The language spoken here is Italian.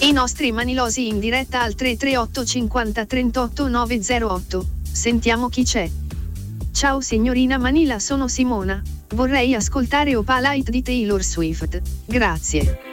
I nostri manilosi in diretta al 338 50 38 908. Sentiamo chi c'è. Ciao signorina Manila, sono Simona. Vorrei ascoltare Opalite di Taylor Swift. Grazie.